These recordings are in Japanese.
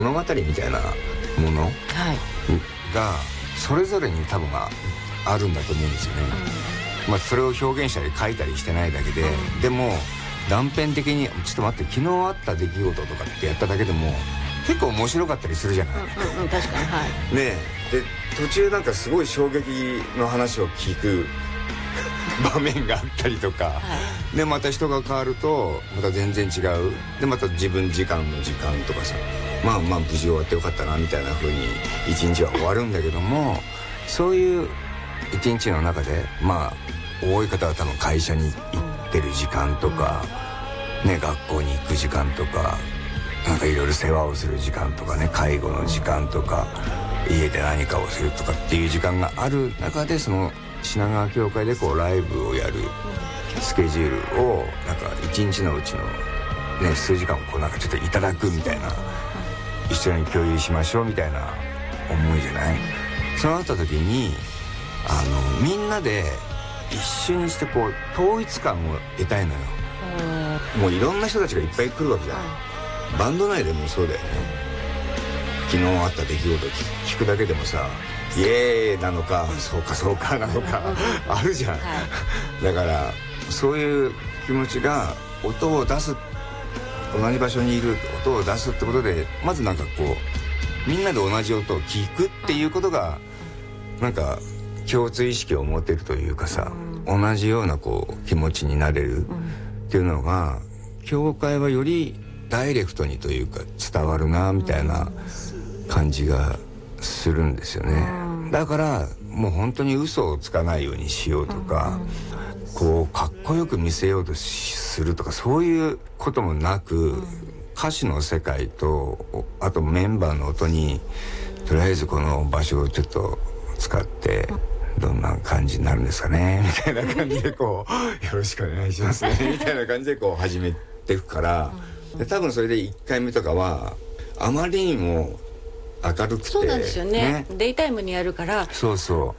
物語みたいなものがそれぞれに多分あるんだと思うんですよね、それを表現したり書いたりしてないだけで、でも断片的にちょっと待って昨日あった出来事とかってやっただけでも結構面白かったりするじゃない、 確かに。はい。 ねえ、で途中なんかすごい衝撃の話を聞く場面があったりとか、でまた人が変わるとまた全然違う、でまた自分時間の時間とかさ、まあ無事終わってよかったなみたいな風に一日は終わるんだけども、そういう一日の中で多い方は多分会社に行ってる時間とか、ね、学校に行く時間とか、なんかいろいろ世話をする時間とかね、介護の時間とか、家で何かをするとかっていう時間がある中で、その品川協会でこうライブをやるスケジュールをなんか一日のうちのね数時間をこうなんかちょっといただくみたいな、一緒に共有しましょうみたいな思いじゃない。そうなった時にみんなで一瞬にしてこう統一感を得たいのよ。もういろんな人たちがいっぱい来るわけじゃない。バンド内でもそうだよね。昨日あった出来事を聞くだけでもさ、イエーイなのか、そうかそうかなのかあるじゃん、だからそういう気持ちが音を出す、同じ場所にいる音を出すってことで、まずなんかこうみんなで同じ音を聞くっていうことがなんか共通意識を持ってるというかさ、同じようなこう気持ちになれるっていうのが、教会はよりダイレクトにというか伝わるなみたいな感じがするんですよね。だからもう本当に嘘をつかないようにしようとか、こうかっこよく見せようとするとか、そういうこともなく、歌詞の世界とあとメンバーの音にとりあえずこの場所をちょっと使ってどんな感じになるんですかねみたいな感じでこうよろしくお願いしますねみたいな感じでこう始めていくから、で多分それで1回目とかはあまりにも明るくて、 そうなんですよね。デイタイムにやるから。 そうそう、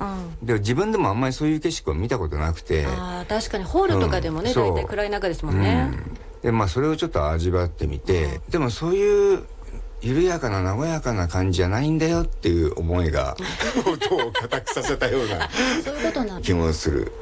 で自分でもあんまりそういう景色を見たことなくて、 確かにホールとかでもね、大体暗い中ですもんね、 でそれをちょっと味わってみて、でもそういう緩やかな和やかな感じじゃないんだよっていう思いが音を固くさせたようなそういうことなん気もする。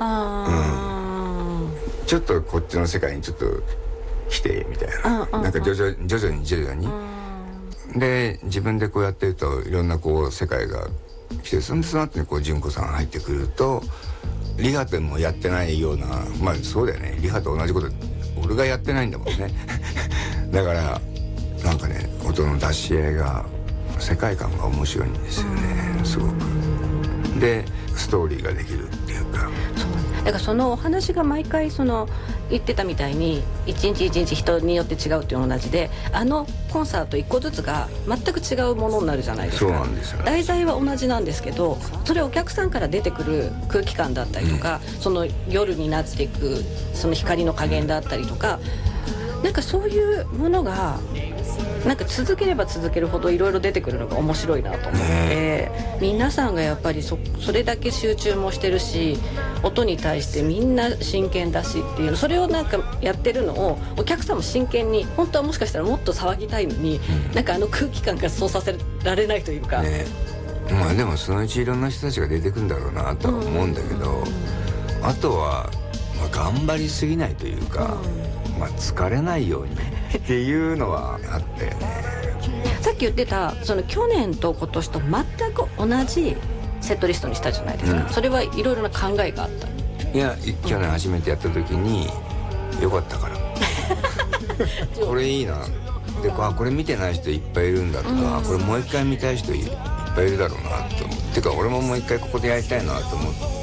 ちょっとこっちの世界にちょっと来てみたいな、なんか徐々にで自分でこうやってるといろんなこう世界が来て、その後にこう純子さん入ってくると、リハでもやってないような、そうだよね、リハと同じこと俺がやってないんだもんねだからなんかね、音の出し合いが、世界観が面白いんですよね、すごく。でストーリーができるっていうか、 だからそのお話が毎回言ってたみたいに一日一日人によって違うっていうのと同じで、コンサート一個ずつが全く違うものになるじゃないですか。 そうなんですよね。 題材は同じなんですけど、それお客さんから出てくる空気感だったりとか、その夜になっていくその光の加減だったりとか、なんかそういうものがなんか続ければ続けるほどいろいろ出てくるのが面白いなと思って、皆さんがやっぱりそれだけ集中もしてるし、音に対してみんな真剣だしっていう、それをなんかやってるのをお客さんも真剣に、本当はもしかしたらもっと騒ぎたいのに、なんか空気感がそうさせられないというか、 でもそのうちいろんな人たちが出てくるんだろうなとは思うんだけど、あとは、頑張りすぎないというか、疲れないようにっていうのはあったよね。 さっき言ってた去年と今年と全く同じセットリストにしたじゃないですか、それはいろいろな考えがあった。 いや、去年初めてやった時によかったからこれいいなで、これ見てない人いっぱいいるんだとか、これもう一回見たい人いっぱいいるだろうなと思って、俺ももう一回ここでやりたいなと思って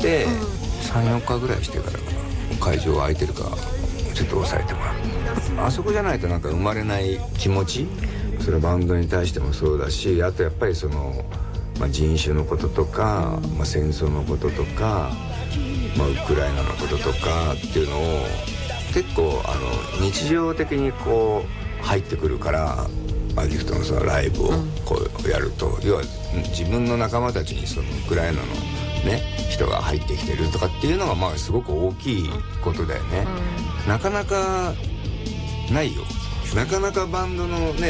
、3,4 日ぐらいしてからかな、会場空いてるかちょっと抑えてもらう。あそこじゃないとなんか生まれない気持ち、それバンドに対してもそうだし、あとやっぱり人種のこととか、戦争のこととか、ウクライナのこととかっていうのを結構日常的にこう入ってくるから、ギフトのそのライブをこうやると、要は自分の仲間たちにそのウクライナのね人が入ってきてるとかっていうのがすごく大きいことだよね。なかなかないよ。なかなかバンドのね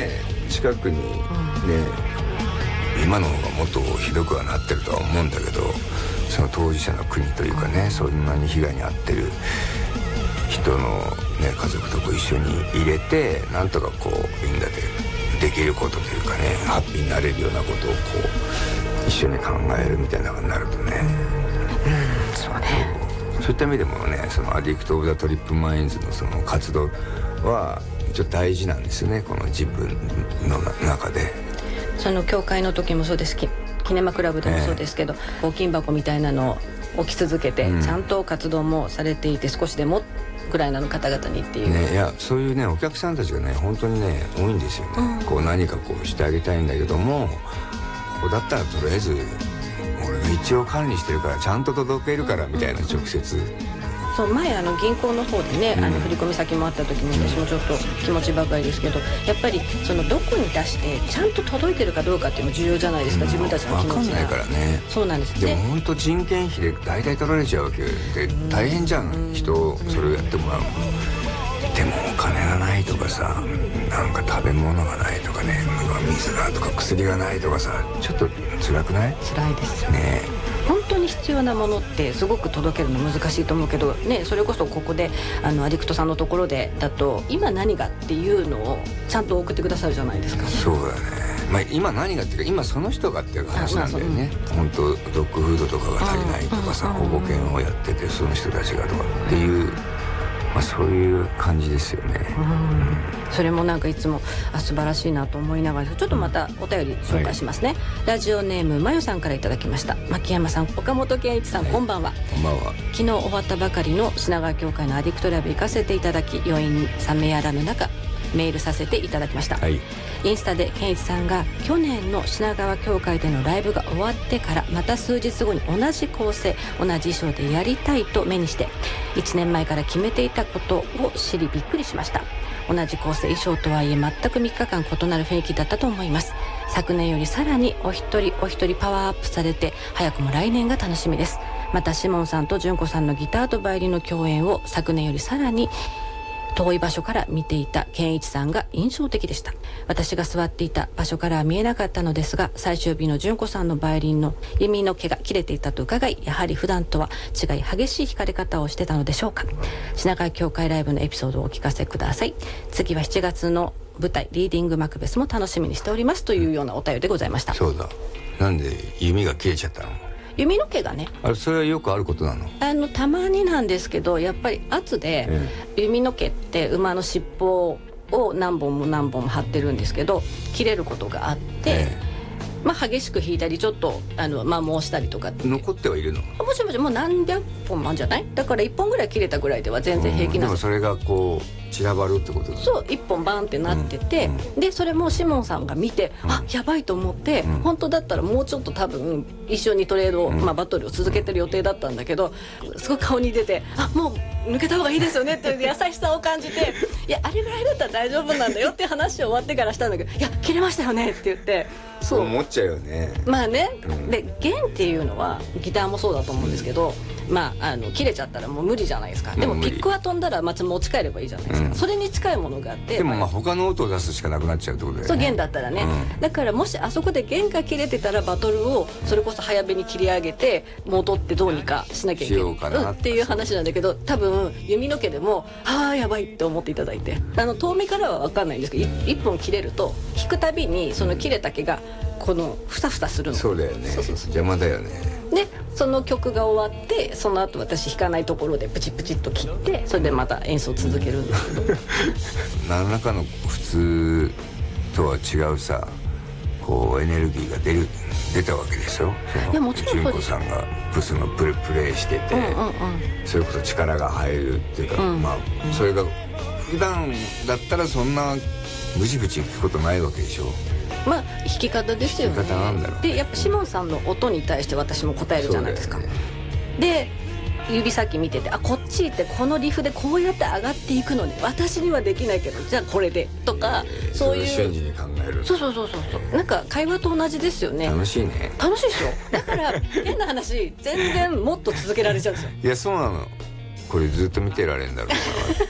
近くにね、今の方がもっとひどくはなってるとは思うんだけど、その当事者の国というかね、そんなに被害に遭ってる人の、ね、家族とこう一緒に入れて、なんとかこうみんなでできることというかね、ハッピーになれるようなことをこう一緒に考えるみたいなのになるとね、 そうね。 そういった意味でもね、そのアディクト・オブ・ザ・トリップ・マインズのその活動はちょっと大事なんですよね、この自分の中で。 その教会の時もそうです、キネマクラブでもそうですけど、募金箱みたいなのを置き続けて、ちゃんと活動もされていて、少しでもウクライナの方々にっていう、 ね、いやそういうねお客さんたちがね本当にね多いんですよね、こう何かこうしてあげたいんだけども、ここだったらとりあえず俺が一応管理してるからちゃんと届けるからみたいな、直接。 そう前銀行の方でね、振込先もあった時に私もちょっと気持ちばかりですけど、やっぱりそのどこに出してちゃんと届いてるかどうかっていうのも重要じゃないですか、自分たちの気持ちが分かんないからね。 そうなんです。 でも本当人件費で大体取られちゃうわけで、大変じゃん、人それをやってもらうの。でもお金がないとかさ、なんか食べ物がないとかね、水がとか薬がないとかさ、ちょっと辛くない？ 辛いですよね。 本当に必要なものってすごく届けるの難しいと思うけどね、それこそここでアディクトさんのところでだと今何がっていうのをちゃんと送ってくださるじゃないですか。 そうだね、まあ、今何がっていうか今その人がっていう話なんだよね。本当ドッグフードとかが足りないとかさ、保護犬をやっててその人たちがとかっていう、まあ、そういう感じですよね。 それもなんかいつも素晴らしいなと思いながら、ちょっとまたお便り紹介しますね、ラジオネームまよさんからいただきました。牧山さん、岡本健一さん、こんばんは。 こんばんは。 昨日終わったばかりの品川協会のアディクトラブ行かせていただき、余韻冷めやらぬ中メールさせていただきました、インスタで健一さんが去年の品川協会でのライブが終わってからまた数日後に同じ構成同じ衣装でやりたいと目にして、1年前から決めていたことを知りびっくりしました。同じ構成衣装とはいえ全く3日間異なる雰囲気だったと思います。昨年よりさらにお一人お一人パワーアップされて、早くも来年が楽しみです。またシモンさんと純子さんのギターとバイオリンの共演を昨年よりさらに遠い場所から見ていた健一さんが印象的でした。私が座っていた場所からは見えなかったのですが、最終日の純子さんのバイオリンの弓の毛が切れていたと伺い、やはり普段とは違い激しい弾かれ方をしてたのでしょうか。品川協会ライブのエピソードをお聞かせください。次は7月の舞台リーディングマクベスも楽しみにしておりますというようなお便りでございました。 そうだ、なんで弓が切れちゃったの？ 弓の毛がね、 それはよくあることなの？ たまになんですけど、やっぱり圧で、弓の毛って馬の尻尾を何本も何本も張ってるんですけど、切れることがあって、まあ激しく弾いたりちょっと摩耗したりとかって残ってはいるの？ もちろんもう何百本もあるんじゃない？だから1本ぐらい切れたぐらいでは全然平気なんです。 でもそれがこう散らばるってことだ。そう、 1本バーンってなってて、でそれもシモンさんが見て、やばいと思って、本当だったらもうちょっと多分一緒にトレード、バトルを続けてる予定だったんだけど、すごい顔に出て、もう抜けた方がいいですよねっていう優しさを感じて、いやあれぐらいだったら大丈夫なんだよって話を終わってからしたんだけど、いや切れましたよねって言って、 そう思っちゃうよね。 まあね、で弦っていうのはギターもそうだと思うんですけど、切れちゃったらもう無理じゃないですか。でもピックは飛んだら持ち帰ればいいじゃないですか、それに近いものがあって、 でも他の音を出すしかなくなっちゃうってことだよね。 そう弦だったらね、だからもしあそこで弦が切れてたらバトルをそれこそ早めに切り上げて戻ってどうにかしなきゃいけないっていう話なんだけど、多分弓の毛でもやばいって思っていただいて、遠目からは分かんないんですけど、1本切れると弾くたびにその切れた毛がこのふさふさするの。 そうだよね。邪魔だよね。 でその曲が終わって、その後私弾かないところでプチプチっと切って、それでまた演奏続けるんですけど何らかの普通とは違うさ、こうエネルギーが出たわけでしょ。 いやもちろんそうです。 純子さんがプレイしてて、それこそ力が入るっていうか、それが普段だったらそんなブチブチ弾くことないわけでしょ。弾き方ですよね。 弾き方なんだろう。 でやっぱシモンさんの音に対して私も答えるじゃないですか。で指先見てて、こっち行ってこのリフでこうやって上がっていくのね、私にはできないけどじゃあこれでとか、そういう瞬時に考える。 そうなんか会話と同じですよね。 楽しいね。 楽しいですよ。だから変な話全然もっと続けられちゃうんですよ。 いやそうなの。これずっと見てられるんだろうな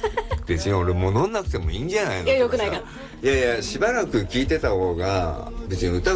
別に俺戻んなくてもいいんじゃないの。 いやよくないから。 いやいやしばらく聴いてた方が別に歌